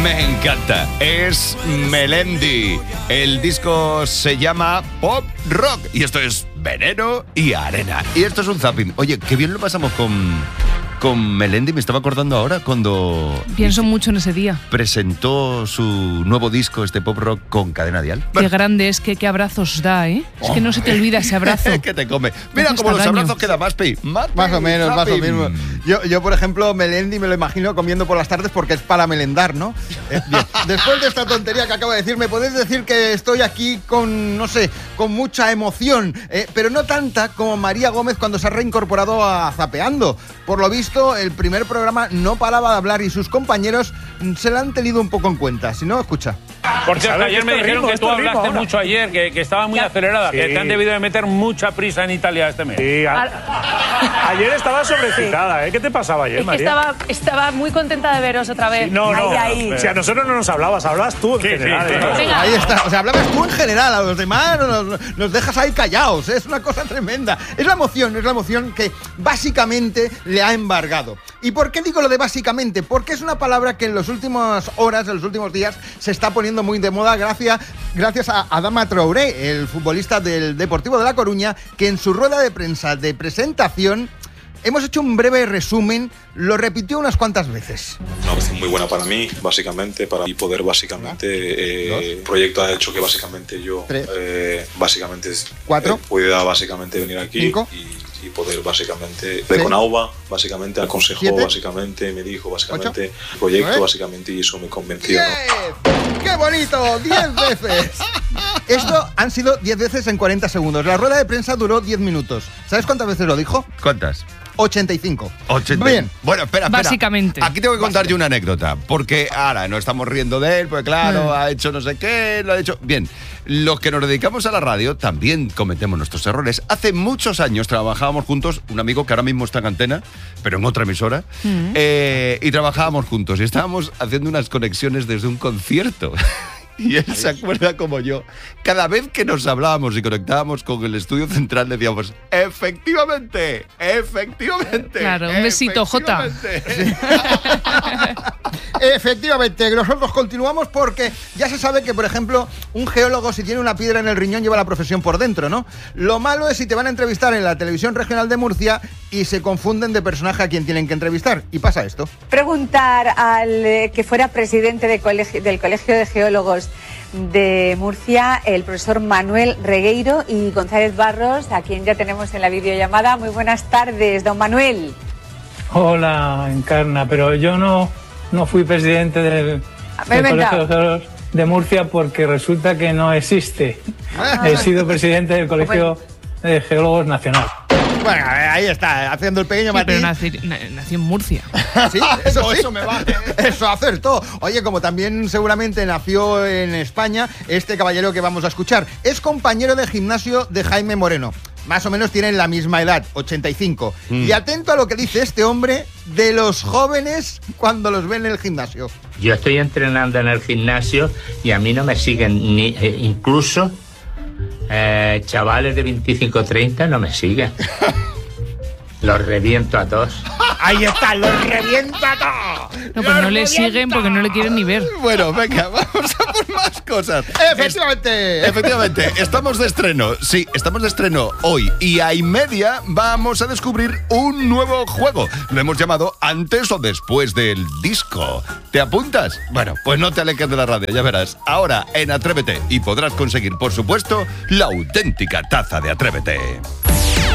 Me encanta. Es Melendi. El disco se llama Pop Rock. Y esto es Veneno y Arena. Y esto es un zapping. Oye, qué bien lo pasamos con Melendi. Me estaba acordando ahora cuando... Pienso mucho en ese día. Presentó su nuevo disco, este Pop Rock, con Cadena Dial. Qué grande es, qué abrazos da, ¿eh? Es que no se te olvida ese abrazo. Que te come. Mira como los abrazos que da Maspi. Más o menos. Yo, por ejemplo, Melendi me lo imagino comiendo por las tardes porque es para melendar, ¿no? Bien. Después de esta tontería que acabo de decir, me podéis decir que estoy aquí con, no sé, con mucha emoción, pero no tanta como María Gómez cuando se ha reincorporado a Zapeando. Por lo visto, el primer programa no paraba de hablar y sus compañeros se la han tenido un poco en cuenta. Si no, escucha. Por cierto, ayer me dijeron que tú hablaste mucho ayer, que estaba muy acelerada, que te han debido de meter mucha prisa en Italia este mes. Sí, ayer estaba sobreexcitada, ¿eh? ¿Qué te pasaba ayer, María? Estaba muy contenta de veros otra vez. Sí, no. Si a nosotros no nos hablabas tú en general. Sí. Ahí está, o sea, hablabas tú en general, a los demás nos dejas ahí callados, es una cosa tremenda. Es la emoción que básicamente le ha embargado. ¿Y por qué digo lo de básicamente? Porque es una palabra que en las últimas horas, en los últimos días, se está poniendo muy de moda gracias a Adama Traoré, el futbolista del Deportivo de La Coruña, que en su rueda de prensa de presentación hemos hecho un breve resumen, lo repitió unas cuantas veces. Una opción muy buena para mí, básicamente, para poder el proyecto ha hecho que básicamente yo pueda básicamente venir aquí 5. y poder básicamente con Auba, básicamente aconsejó, 7. básicamente me dijo, básicamente 8. el proyecto, básicamente, y eso me convenció. 10. ¡Qué bonito! 10 veces. Esto han sido 10 veces en 40 segundos. La rueda de prensa duró 10 minutos. ¿Sabes cuántas veces lo dijo? ¿Cuántas? 85. Bien. Bueno, espera. Básicamente. Aquí tengo que contar yo una anécdota, porque ahora no estamos riendo de él, porque claro, ha hecho no sé qué, lo ha hecho... Bien, los que nos dedicamos a la radio también cometemos nuestros errores. Hace muchos años trabajábamos juntos, un amigo que ahora mismo está en Antena, pero en otra emisora, y trabajábamos juntos y estábamos haciendo unas conexiones desde un concierto. Y él se acuerda como yo. Cada vez que nos hablábamos y conectábamos con el estudio central decíamos, efectivamente. Claro, un besito, Jota. Efectivamente, nosotros continuamos porque ya se sabe que, por ejemplo, un geólogo si tiene una piedra en el riñón lleva la profesión por dentro, ¿no? Lo malo es si te van a entrevistar en la televisión regional de Murcia y se confunden de personaje a quien tienen que entrevistar. Y pasa esto. Preguntar al que fuera presidente del Colegio de Geólogos de Murcia, el profesor Manuel Regueiro y González Barros, a quien ya tenemos en la videollamada. Muy buenas tardes, don Manuel. Hola, Encarna, pero yo no fui presidente del Colegio de Geólogos de Murcia porque resulta que no existe. He sido presidente del Colegio de Geólogos Nacional. Bueno, ahí está, haciendo el pequeño matiz. Pero nació en Murcia. Sí, eso me vale. Eso acertó. Oye, como también seguramente nació en España este caballero que vamos a escuchar. Es compañero de gimnasio de Jaime Moreno. Más o menos tienen la misma edad, 85. Y atento a lo que dice este hombre de los jóvenes cuando los ven en el gimnasio. Yo estoy entrenando en el gimnasio y a mí no me siguen ni incluso chavales de 25 30 no me siguen. Los reviento a todos. Ahí está, los reviento a todos. No, pues no le siguen porque no le quieren ni ver. Bueno, venga, vamos a por más cosas. Efectivamente, estamos de estreno. Sí, estamos de estreno hoy. Y a y media vamos a descubrir un nuevo juego. Lo hemos llamado Antes o Después del Disco. ¿Te apuntas? Bueno, pues no te alejes de la radio, ya verás. Ahora en Atrévete. Y podrás conseguir, por supuesto, la auténtica taza de Atrévete.